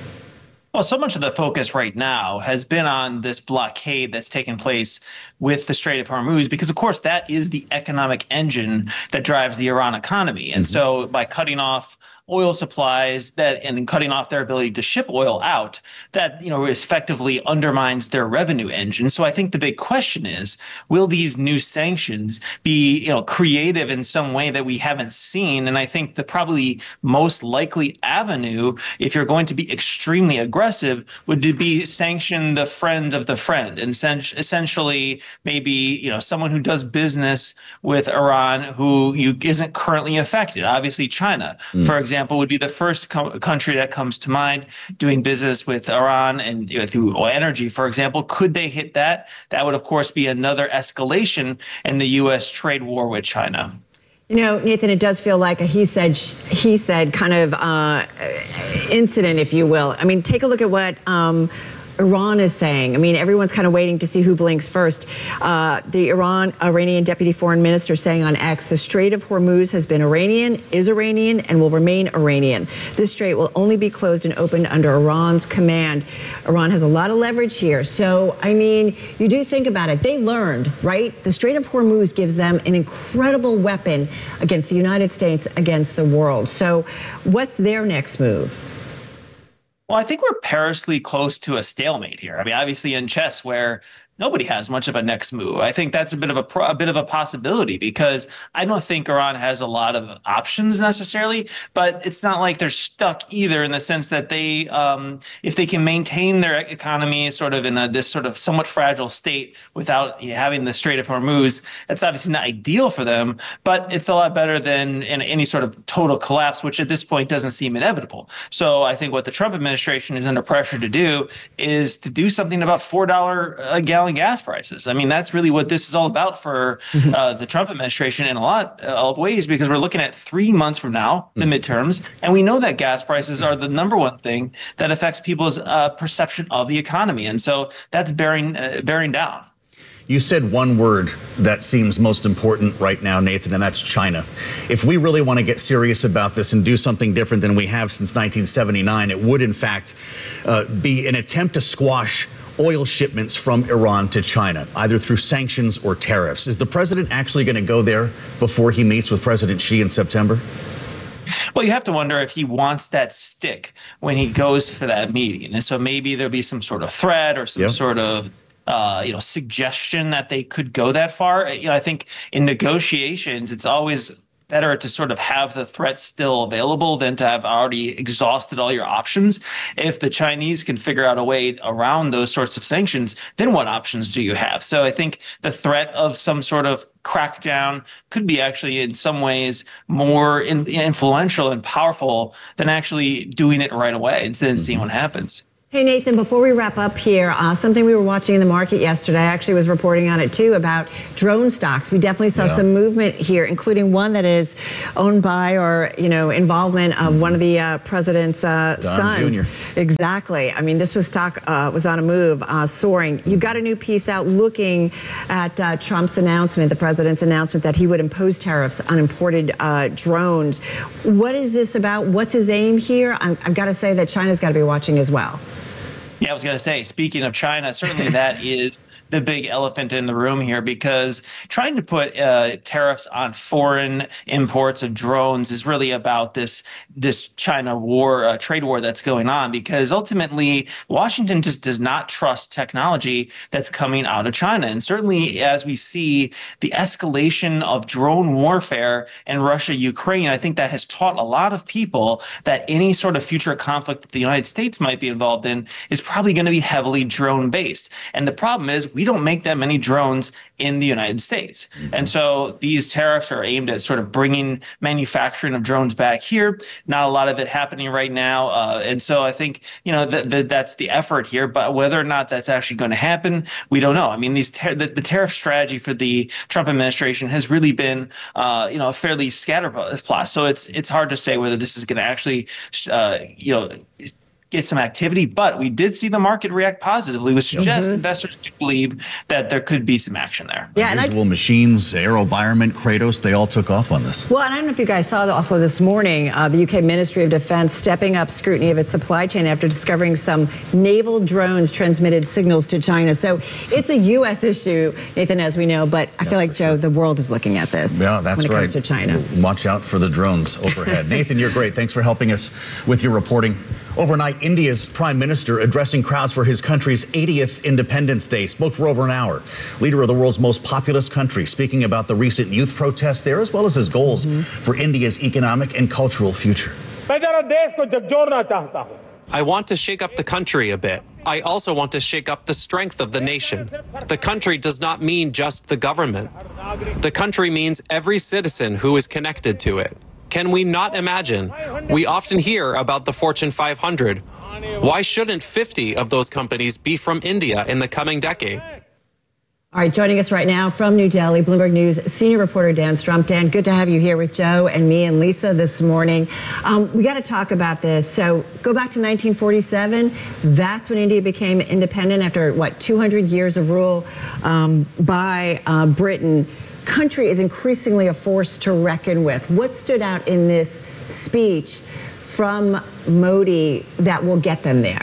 Well, so much of the focus right now has been on this blockade that's taken place with the Strait of Hormuz, because, of course, that is the economic engine that drives the Iran economy. And mm-hmm. so by cutting off oil supplies that and cutting off their ability to ship oil out, that, you know, effectively undermines their revenue engine. So I think the big question is, will these new sanctions be, you know, creative in some way that we haven't seen? And I think the probably most likely avenue, if you're going to be extremely aggressive, would be sanction the friend of the friend, and essentially maybe, you know, someone who does business with Iran who you isn't currently affected. Obviously, China, mm. for example, would be the first co- country that comes to mind doing business with Iran and you know, through oil energy, for example. Could they hit that? That would, of course, be another escalation in the U S trade war with China. You know, Nathan, it does feel like a he said, he said kind of uh, incident, if you will. I mean, take a look at what um, Iran is saying. I mean, everyone's kind of waiting to see who blinks first. Uh, the Iran Iranian deputy foreign minister saying on X, the Strait of Hormuz has been Iranian, is Iranian, and will remain Iranian. This strait will only be closed and opened under Iran's command. Iran has a lot of leverage here. So, I mean, you do think about it. They learned, right? The Strait of Hormuz gives them an incredible weapon against the United States, against the world. So what's their next move? Well, I think we're perilously close to a stalemate here. I mean, obviously in chess, where nobody has much of a next move, I think that's a bit of a, pro, a bit of a possibility, because I don't think Iran has a lot of options necessarily, but it's not like they're stuck either, in the sense that they, um, if they can maintain their economy sort of in a, this sort of somewhat fragile state without having the Strait of Hormuz, that's obviously not ideal for them, but it's a lot better than in any sort of total collapse, which at this point doesn't seem inevitable. So I think what the Trump administration is under pressure to do is to do something about four dollars a gallon gas prices. I mean, that's really what this is all about for uh, the Trump administration in a lot of ways, because we're looking at three months from now, the midterms, and we know that gas prices are the number one thing that affects people's uh, perception of the economy. And so that's bearing, uh, bearing down. You said one word that seems most important right now, Nathan, and that's China. If we really want to get serious about this and do something different than we have since nineteen seventy-nine, it would, in fact, uh, be an attempt to squash oil shipments from Iran to China, either through sanctions or tariffs. Is the president actually going to go there before he meets with President Xi in September? Well, you have to wonder if he wants that stick when he goes for that meeting. And so maybe there'll be some sort of threat or some Yep. sort of uh, you know, suggestion that they could go that far. You know, I think in negotiations, it's always better to sort of have the threat still available than to have already exhausted all your options. If the Chinese can figure out a way around those sorts of sanctions, then what options do you have? So I think the threat of some sort of crackdown could be actually in some ways more in, influential and powerful than actually doing it right away and then seeing what happens. Hey, Nathan, before we wrap up here, uh, something we were watching in the market yesterday, I actually was reporting on it too, about drone stocks. We definitely saw Yeah. some movement here, including one that is owned by or, you know, involvement of one of the uh, president's uh, Don sons. Junior Exactly. I mean, this was stock uh, was on a move, uh, soaring. You've got a new piece out looking at uh, Trump's announcement, the president's announcement that he would impose tariffs on imported uh, drones. What is this about? What's his aim here? I'm, I've got to say that China's got to be watching as well. Yeah, I was going to say, speaking of China, certainly that is the big elephant in the room here, because trying to put uh, tariffs on foreign imports of drones is really about this this China war, uh, trade war that's going on, because ultimately Washington just does not trust technology that's coming out of China. And certainly as we see the escalation of drone warfare in Russia, Ukraine, I think that has taught a lot of people that any sort of future conflict that the United States might be involved in is probably going to be heavily drone based. And the problem is we don't make that many drones in the United States. Mm-hmm. And so these tariffs are aimed at sort of bringing manufacturing of drones back here. Not a lot of it happening right now. Uh, and so I think, you know, that th- that's the effort here. But whether or not that's actually going to happen, we don't know. I mean, these ter- the, the tariff strategy for the Trump administration has really been, uh, you know, a fairly scatterplot. So it's it's hard to say whether this is going to actually, uh, you know, get some activity, but we did see the market react positively, which suggests Mhm. investors do believe that there could be some action there. Yeah, and I- Visual Machines, AeroVironment, Kratos, they all took off on this. Well, and I don't know if you guys saw that also this morning, uh, the U K Ministry of Defense stepping up scrutiny of its supply chain after discovering some naval drones transmitted signals to China. So it's a U S issue, Nathan, as we know, but I feel like, Joe, the world is looking at this Yeah, that's when it right. comes to China. Watch out for the drones overhead. Nathan, you're great. Thanks for helping us with your reporting. Overnight, India's prime minister addressing crowds for his country's eightieth Independence Day spoke for over an hour. Leader of the world's most populous country, speaking about the recent youth protests there, as well as his goals for India's economic and cultural future. I want to shake up the country a bit. I also want to shake up the strength of the nation. The country does not mean just the government. The country means every citizen who is connected to it. Can we not imagine? We often hear about the Fortune five hundred. Why shouldn't fifty of those companies be from India in the coming decade? All right, joining us right now from New Delhi, Bloomberg News senior reporter Dan Strump. Dan, good to have you here with Joe and me and Lisa this morning. Um, we got to talk about this. So go back to nineteen forty-seven. That's when India became independent after, what, two hundred years of rule um, by uh, Britain. Country is increasingly a force to reckon with. What stood out in this speech from Modi that will get them there?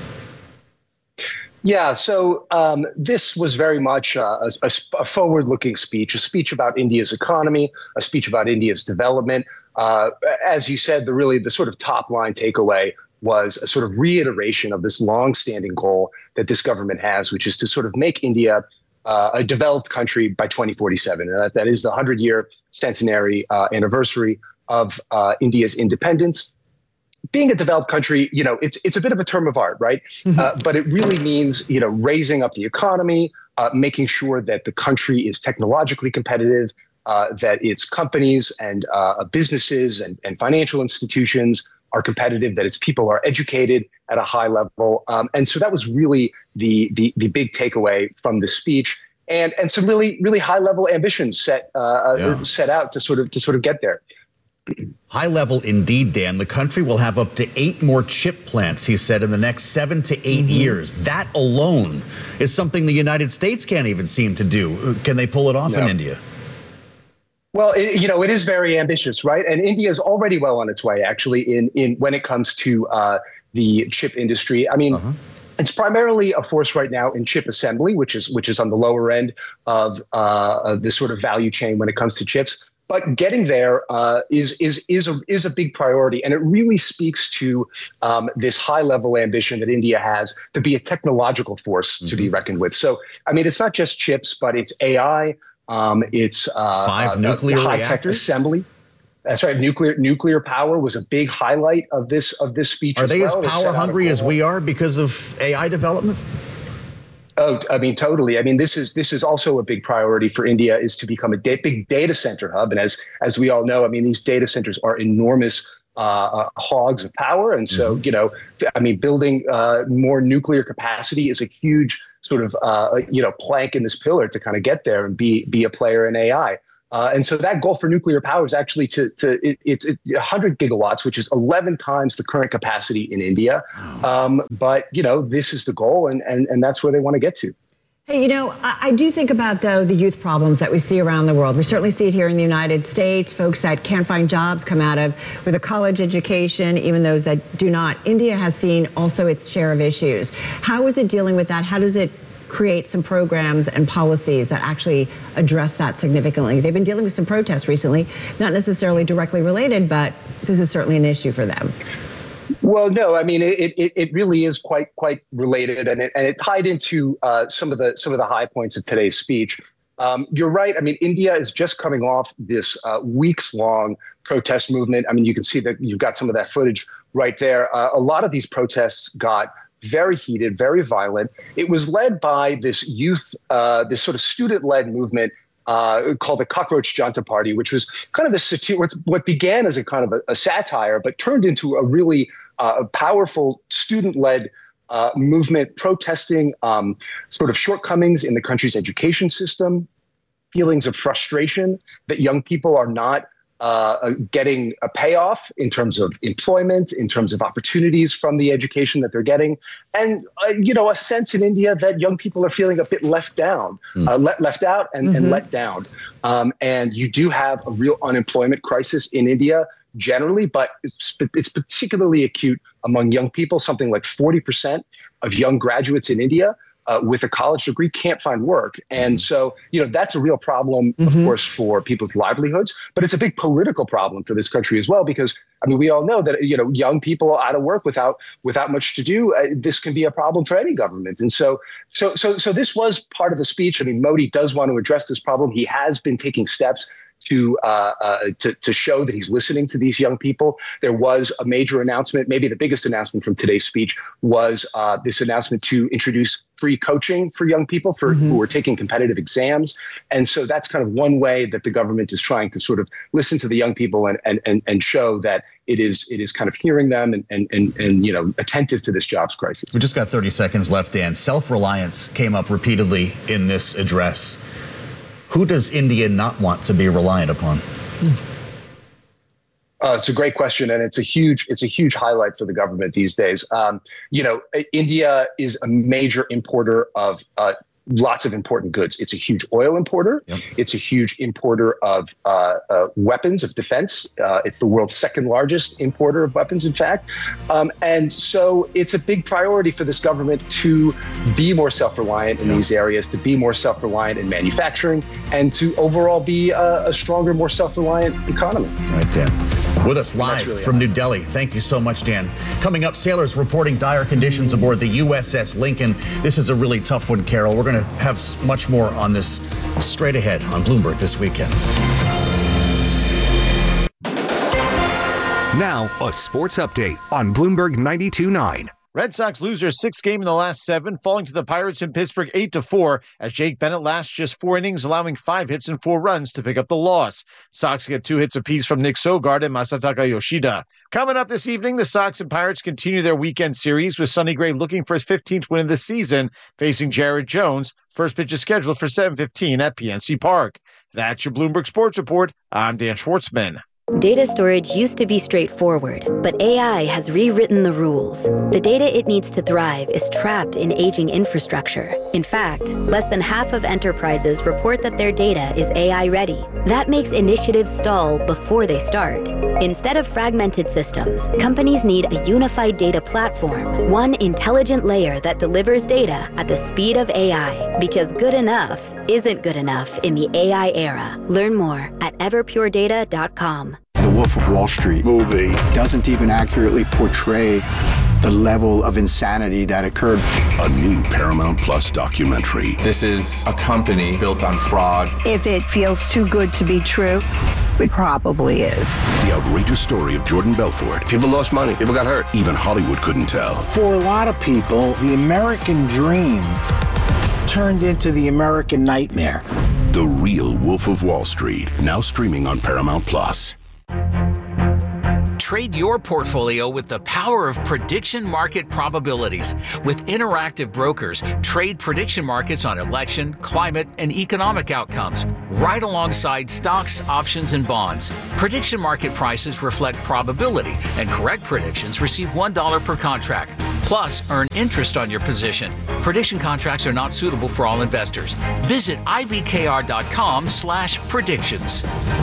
Yeah, so um, this was very much uh, a, a, a forward-looking speech, a speech about India's economy, a speech about India's development. Uh, as you said, the really the sort of top-line takeaway was a sort of reiteration of this long-standing goal that this government has, which is to sort of make India uh, a developed country by twenty forty-seven. And that, that is the hundred-year centenary uh, anniversary of uh, India's independence. Being a developed country, you know, it's it's a bit of a term of art, right? Mm-hmm. Uh, but it really means, you know, raising up the economy, uh, making sure that the country is technologically competitive, uh, that its companies and uh, businesses and, and financial institutions are competitive, that its people are educated at a high level. Um, and so that was really the, the the big takeaway from the speech, and and some really, really high level ambitions set uh, yeah. set out to sort of to sort of get there. High level indeed, Dan. The country will have up to eight more chip plants, he said, in the next seven to eight mm-hmm. years. That alone is something the United States can't even seem to do. Can they pull it off no. in India? Well, it, you know, it is very ambitious, right? And India is already well on its way, actually, in in when it comes to uh, the chip industry. I mean, uh-huh. It's primarily a force right now in chip assembly, which is which is on the lower end of uh, this sort of value chain when it comes to chips. But getting there uh, is is is a is a big priority, and it really speaks to um, this high level ambition that India has to be a technological force mm-hmm. to be reckoned with. So, I mean, it's not just chips, but it's A I, um, it's uh, five uh, nuclear high tech reactors? assembly. That's right. Nuclear nuclear power was a big highlight of this of this speech. Are as they well. as power hungry as we are because of A I development? Oh, I mean, totally. I mean, this is this is also a big priority for India, is to become a da- big data center hub. And as as we all know, I mean, these data centers are enormous uh, uh, hogs of power. And so, mm-hmm. you know, I mean, building uh, more nuclear capacity is a huge sort of, uh, you know, plank in this pillar to kind of get there and be be a player in A I. Uh, and so that goal for nuclear power is actually to, to it, it's it, one hundred gigawatts, which is eleven times the current capacity in India. Um, but, you know, this is the goal, and, and, and that's where they want to get to. Hey, you know, I, I do think about, though, the youth problems that we see around the world. We certainly see it here in the United States, folks that can't find jobs come out of with a college education, even those that do not. India has seen also its share of issues. How is it dealing with that? How does it create some programs and policies that actually address that significantly? They've been dealing with some protests recently, not necessarily directly related, but this is certainly an issue for them. Well, no, I mean, it it, it really is quite quite related, and it, and it tied into uh, some of the some of the high points of today's speech. Um, you're right. I mean, India is just coming off this uh, weeks long protest movement. I mean, you can see that you've got some of that footage right there. Uh, a lot of these protests got very heated, very violent. It was led by this youth, uh, this sort of student-led movement uh, called the Cockroach Janta Party, which was kind of a satir- what began as a kind of a, a satire, but turned into a really uh, powerful student-led uh, movement protesting um, sort of shortcomings in the country's education system, feelings of frustration that young people are not Uh, getting a payoff in terms of employment, in terms of opportunities from the education that they're getting, and uh, you know, a sense in India that young people are feeling a bit left down, mm. uh, let, left out, and, mm-hmm. and let down. Um, and you do have a real unemployment crisis in India generally, but it's, it's particularly acute among young people. Something like forty percent of young graduates in India Uh, with a college degree can't find work. And so, you know, that's a real problem, mm-hmm. of course, for people's livelihoods, but it's a big political problem for this country as well, because, I mean, we all know that, you know, young people out of work without without much to do, uh, this can be a problem for any government. And so, so, so, so this was part of the speech. I mean, Modi does want to address this problem. He has been taking steps to, uh, uh, to to show that he's listening to these young people. There was a major announcement, maybe the biggest announcement from today's speech was uh, this announcement to introduce free coaching for young people for mm-hmm. who are taking competitive exams. And so that's kind of one way that the government is trying to sort of listen to the young people and and and, and show that it is it is kind of hearing them and, and and and you know, attentive to this jobs crisis. We just got thirty seconds left, Dan. Self-reliance came up repeatedly in this address. Who does India not want to be reliant upon? Uh, it's a great question, and it's a huge it's a huge highlight for the government these days. Um, you know, India is a major importer of uh, lots of important goods. It's a huge oil importer. Yep. It's a huge importer of uh, uh, weapons, of defense. Uh, it's the world's second largest importer of weapons, in fact. Um, and so it's a big priority for this government to be more self-reliant in these areas, to be more self-reliant in manufacturing, and to overall be a, a stronger, more self-reliant economy. Right, Dan. With us live really from New Delhi. Thank you so much, Dan. Coming up, sailors reporting dire conditions aboard the U S S Lincoln. This is a really tough one, Carol. We're going to have much more on this straight ahead on Bloomberg this weekend. Now, a sports update on Bloomberg ninety-two point nine. Red Sox lose their sixth game in the last seven, falling to the Pirates in Pittsburgh eight to four, as Jake Bennett lasts just four innings, allowing five hits and four runs to pick up the loss. Sox get two hits apiece from Nick Sogard and Masataka Yoshida. Coming up this evening, the Sox and Pirates continue their weekend series, with Sonny Gray looking for his fifteenth win of the season, facing Jared Jones. First pitch is scheduled for seven fifteen at P N C Park. That's your Bloomberg Sports Report. I'm Dan Schwartzman. Data storage used to be straightforward, but A I has rewritten the rules. The data it needs to thrive is trapped in aging infrastructure. In fact, less than half of enterprises report that their data is A I ready. That makes initiatives stall before they start. Instead of fragmented systems, companies need a unified data platform, one intelligent layer that delivers data at the speed of A I, because good enough isn't good enough in the A I era. Learn more at everpure data dot com. The Wolf of Wall Street movie doesn't even accurately portray the level of insanity that occurred. A new Paramount Plus documentary. This is a company built on fraud. If it feels too good to be true, it probably is. The outrageous story of Jordan Belfort. People lost money. People got hurt. Even Hollywood couldn't tell. For a lot of people, the American dream turned into the American nightmare. The Real Wolf of Wall Street, now streaming on Paramount Plus. Trade your portfolio with the power of prediction market probabilities. With Interactive Brokers, trade prediction markets on election, climate, and economic outcomes, right alongside stocks, options, and bonds. Prediction market prices reflect probability, and correct predictions receive one dollar per contract. Plus, earn interest on your position. Prediction contracts are not suitable for all investors. Visit I B K R dot com slash predictions.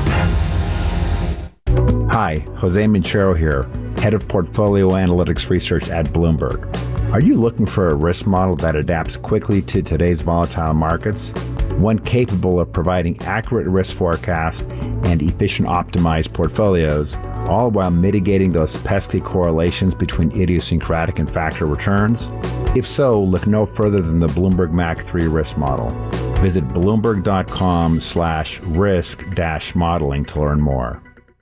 Hi, Jose Minchero here, Head of Portfolio Analytics Research at Bloomberg. Are you looking for a risk model that adapts quickly to today's volatile markets? One capable of providing accurate risk forecasts and efficient optimized portfolios, all while mitigating those pesky correlations between idiosyncratic and factor returns? If so, look no further than the Bloomberg M A C three risk model. Visit bloomberg.com slash risk dash modeling to learn more.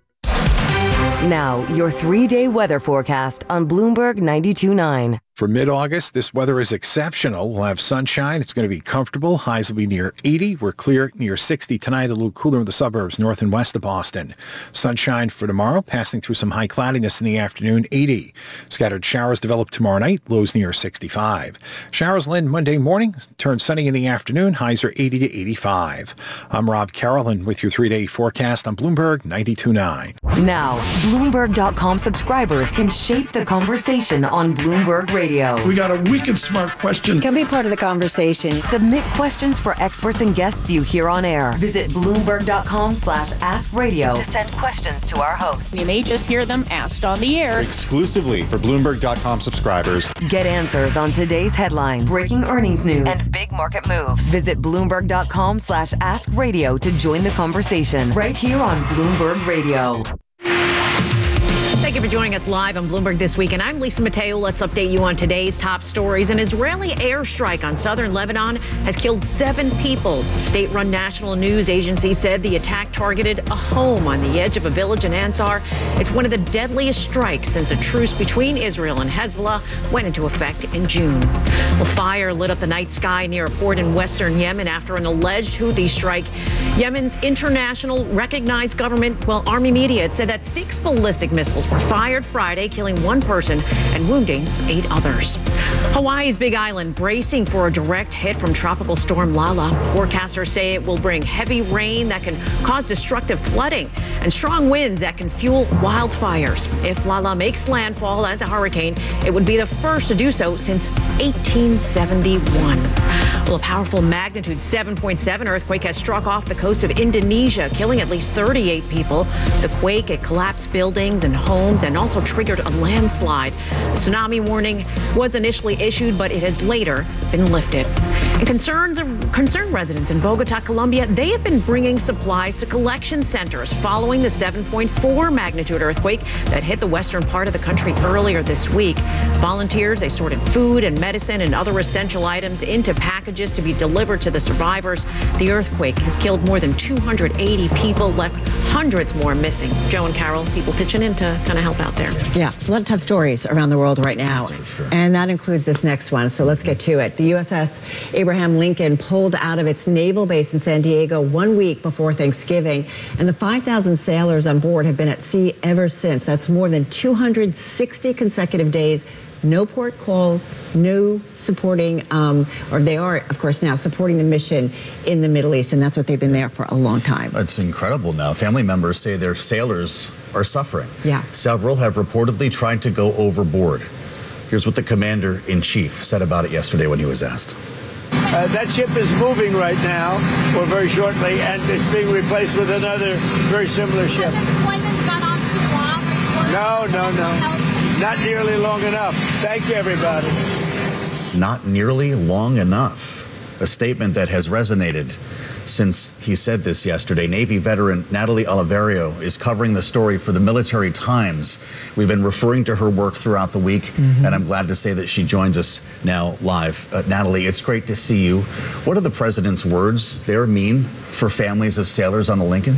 Now, your three-day weather forecast on Bloomberg ninety-two point nine. For mid-August, this weather is exceptional. We'll have sunshine. It's going to be comfortable. Highs will be near eighty. We're clear near sixty tonight, a little cooler in the suburbs north and west of Boston. Sunshine for tomorrow, passing through some high cloudiness in the afternoon, eighty. Scattered showers develop tomorrow night, lows near sixty-five. Showers land Monday morning, turn sunny in the afternoon, highs are eighty to eighty-five. I'm Rob Carroll, and with your three-day forecast on Bloomberg ninety-two point nine. Now, Bloomberg dot com subscribers can shape the conversation on Bloomberg Radio. We got a wicked smart question. Can be part of the conversation. Submit questions for experts and guests you hear on air. Visit Bloomberg dot com slash ask radio to send questions to our hosts. You may just hear them asked on the air. Exclusively for Bloomberg dot com subscribers. Get answers on today's headlines, breaking earnings news, and big market moves. Visit Bloomberg dot com slash ask radio to join the conversation right here on Bloomberg Radio. Thank you for joining us live on Bloomberg This Week, and I'm Lisa Mateo. Let's update you on today's top stories. An Israeli airstrike on southern Lebanon has killed seven people. State-run national news agency said the attack targeted a home on the edge of a village in Ansar. It's one of the deadliest strikes since a truce between Israel and Hezbollah went into effect in June. Well, fire lit up the night sky near a port in western Yemen after an alleged Houthi strike. Yemen's international recognized government, well, army media, it said that six ballistic missiles were fired Friday, killing one person and wounding eight others. Hawaii's Big Island bracing for a direct hit from tropical storm Lala. Forecasters say it will bring heavy rain that can cause destructive flooding and strong winds that can fuel wildfires. If Lala makes landfall as a hurricane, it would be the first to do so since eighteen seventy-one. Well, a powerful magnitude seven point seven earthquake has struck off the coast of Indonesia, killing at least thirty-eight people. The quake, it collapsed buildings and homes and also triggered a landslide. The tsunami warning was initially issued, but it has later been lifted. And concerns, concerned residents in Bogota, Colombia, they have been bringing supplies to collection centers following the seven point four magnitude earthquake that hit the western part of the country earlier this week. Volunteers, they sorted food and medicine and other essential items into packages to be delivered to the survivors. The earthquake has killed more than two hundred eighty people, left hundreds more missing. Joe and Carol, people pitching in to kind of help out there. Yeah, a lot of tough stories around the world right now. Sure. And that includes this next one. So let's get to it. The U S S Abraham Lincoln pulled out of its naval base in San Diego one week before Thanksgiving. And the five thousand sailors on board have been at sea ever since. That's more than two hundred sixty consecutive days no port calls, no supporting, um, or they are, of course, now supporting the mission in the Middle East, and that's what they've been there for a long time. It's incredible now. Family members say their sailors are suffering. Yeah. Several have reportedly tried to go overboard. Here's what the commander-in-chief said about it yesterday when he was asked. Uh, that ship is moving right now, or very shortly, and it's being replaced with another very similar ship. No, no, no. Not nearly long enough. Thank you, everybody. Not nearly long enough. A statement that has resonated since he said this yesterday. Navy veteran Natalie Oliverio is covering the story for the Military Times. We've been referring to her work throughout the week, mm-hmm. and I'm glad to say that she joins us now live. Uh, Natalie, it's great to see you. What do the president's words there mean for families of sailors on the Lincoln?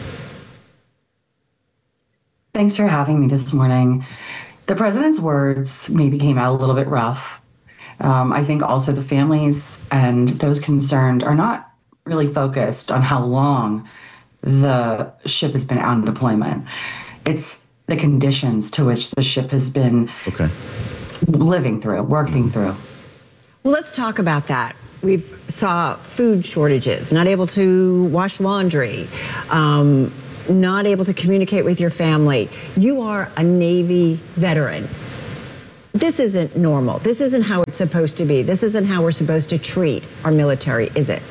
Thanks for having me this morning. The president's words maybe came out a little bit rough. Um, I think also the families and those concerned are not really focused on how long the ship has been out in deployment. It's the conditions to which the ship has been okay. living through, working through. Well, let's talk about that. We've saw food shortages, not able to wash laundry, um, not able to communicate with your family. You are a Navy veteran. This isn't normal. This isn't how it's supposed to be. This isn't how we're supposed to treat our military, is it?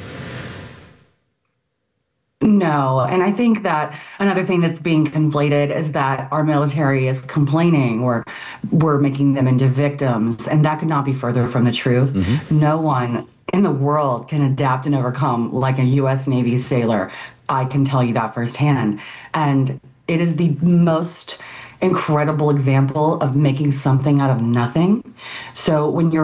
No, and I think that another thing that's being conflated is that our military is complaining or we're making them into victims, and that could not be further from the truth. Mm-hmm. No one in the world can adapt and overcome like a U S Navy sailor. I can tell you that firsthand. And it is the most incredible example of making something out of nothing. So when you're